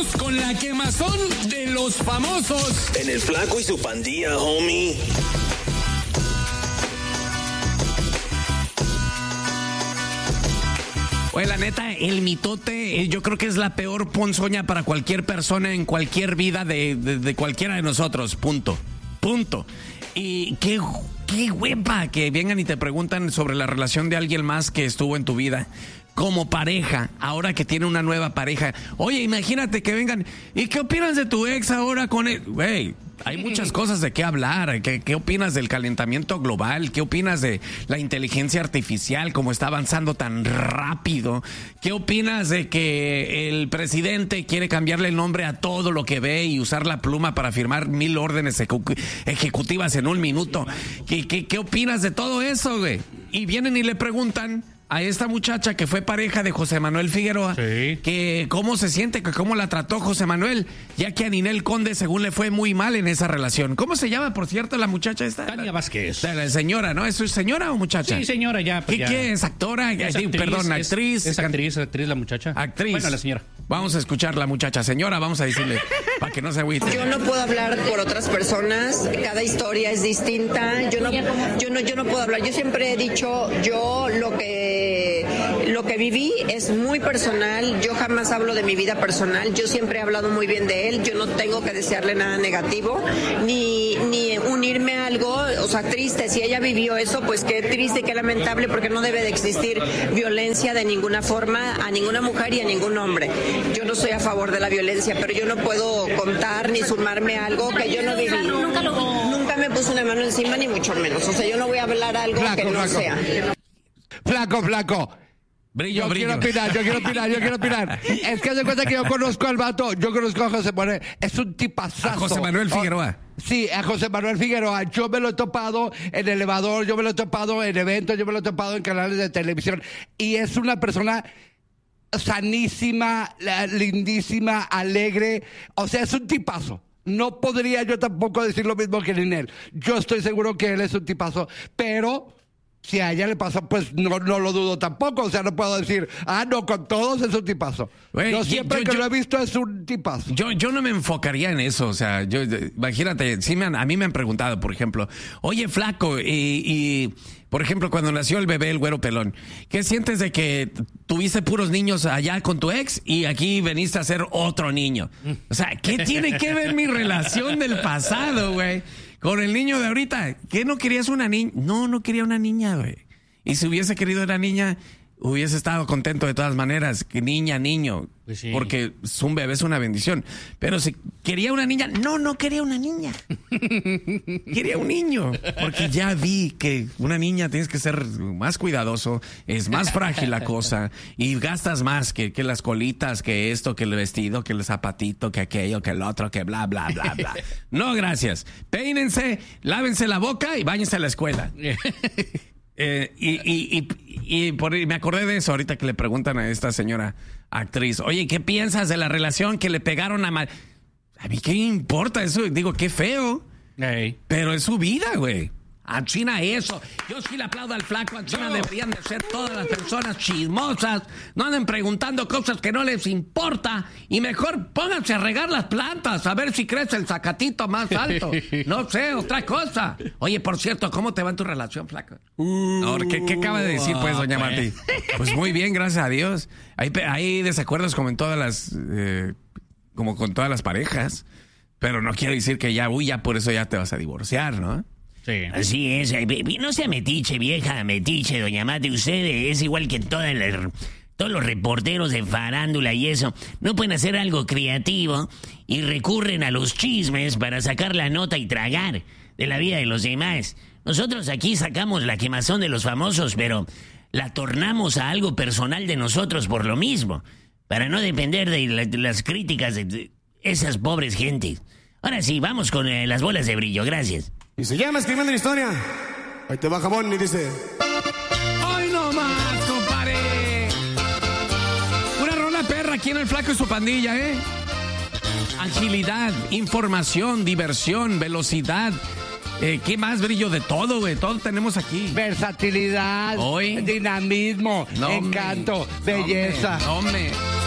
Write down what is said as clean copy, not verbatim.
con la quemazón de los famosos. En el Flaco y su pandilla, homie. Oye, la neta, el mitote, yo creo que es la peor ponzoña para cualquier persona en cualquier vida de cualquiera de nosotros. Punto. Y qué huepa que vengan y te preguntan sobre la relación de alguien más que estuvo en tu vida. Como pareja, ahora que tiene una nueva pareja. Oye, imagínate que vengan. ¿Y qué opinas de tu ex ahora con él? Güey, hay muchas cosas de qué hablar. ¿Qué opinas del calentamiento global? ¿Qué opinas de la inteligencia artificial, cómo está avanzando tan rápido? ¿Qué opinas de que el presidente quiere cambiarle el nombre a todo lo que ve y usar la pluma para firmar 1000 órdenes ejecutivas en un minuto? ¿Qué opinas de todo eso, güey? Y vienen y le preguntan a esta muchacha que fue pareja de José Manuel Figueroa, sí, que cómo se siente, que cómo la trató José Manuel, ya que a Ninel Conde según le fue muy mal en esa relación. ¿Cómo se llama, por cierto, la muchacha esta? Tania Vázquez. La señora, ¿no? ¿Es señora o muchacha? Sí, señora, ya. Pues ¿Qué es? ¿Actora? Es actriz, perdón, actriz. Es actriz la muchacha. Actriz. Bueno, la señora. Vamos a escuchar la muchacha. Señora, vamos a decirle, para que no se agüite. Yo no puedo hablar por otras personas, cada historia es distinta. Yo no puedo hablar. Yo siempre he dicho, yo lo que viví es muy personal. Yo jamás hablo de mi vida personal. Yo siempre he hablado muy bien de él. Yo no tengo que desearle nada negativo, ni unirme a algo, o sea, triste. Si ella vivió eso, pues qué triste, qué lamentable, porque no debe de existir violencia de ninguna forma a ninguna mujer y a ningún hombre. Yo no soy a favor de la violencia, pero yo no puedo contar ni sumarme a algo que yo no viví. Nunca me puse una mano encima, ni mucho menos. O sea, yo no voy a hablar algo que no sea. Flaco. Brillo. Quiero opinar. Es que se cuenta que yo conozco al vato, yo conozco a José Manuel, es un tipazazo. A José Manuel Figueroa. Sí, a José Manuel Figueroa. Yo me lo he topado en elevador, yo me lo he topado en eventos, yo me lo he topado en canales de televisión. Y es una persona sanísima, lindísima, alegre. O sea, es un tipazo. No podría yo tampoco decir lo mismo que Ninel. Yo estoy seguro que él es un tipazo, pero si a ella le pasa, pues no lo dudo tampoco. O sea, no puedo decir, no, con todos es un tipazo. Wey, yo siempre que lo he visto es un tipazo. Yo no me enfocaría en eso. O sea, imagínate, a mí me han preguntado, por ejemplo, oye, Flaco, y por ejemplo, cuando nació el bebé, el güero pelón, ¿qué sientes de que tuviste puros niños allá con tu ex y aquí veniste a ser otro niño? O sea, ¿qué tiene que ver mi relación del pasado, güey, con el niño de ahorita? ¿Qué no querías una niña? No quería una niña, güey. Y si hubiese querido una niña, hubiese estado contento de todas maneras. Que niño. Pues sí. Porque un bebé es una bendición. Pero si quería una niña, no quería una niña. Quería un niño. Porque ya vi que una niña tienes que ser más cuidadoso, es más frágil la cosa, y gastas más que las colitas, que esto, que el vestido, que el zapatito, que aquello, que el otro, que bla, bla, bla, bla. No, gracias. Peínense, lávense la boca y váyanse a la escuela. Me acordé de eso ahorita que le preguntan a esta señora actriz, oye, ¿qué piensas de la relación que le pegaron a A mí qué importa eso, digo, qué feo. Hey. Pero es su vida, güey. A China eso. Yo sí le aplaudo al Flaco. A China deberían de ser todas las personas chismosas. No anden preguntando cosas que no les importa. Y mejor pónganse a regar las plantas. A ver si crece el zacatito más alto. No sé, otra cosa. Oye, por cierto, ¿cómo te va en tu relación, Flaco? Ahora, ¿qué acaba de decir, pues, doña Martí? Pues muy bien, gracias a Dios. Hay desacuerdos como en todas las... como con todas las parejas. Pero no quiero decir que ya por eso ya te vas a divorciar, ¿no? Sí. Así es. No sea metiche, vieja metiche, doña Mate. Usted es igual que todos los reporteros de farándula y eso. No pueden hacer algo creativo y recurren a los chismes para sacar la nota y tragar de la vida de los demás. Nosotros aquí sacamos la quemazón de los famosos, pero la tornamos a algo personal de nosotros por lo mismo, para no depender de las críticas de esas pobres gentes. Ahora sí, vamos con las bolas de brillo. Gracias. Y se llama Escribiendo la Historia. Ahí te va Jamón y dice... ¡Ay, no más, compadre! Una rola perra aquí en el Flaco y su pandilla, ¿eh? Agilidad, información, diversión, velocidad. ¿Qué más, brillo? De todo, güey. Todo tenemos aquí. Versatilidad, dinamismo, encanto, belleza. Hombre.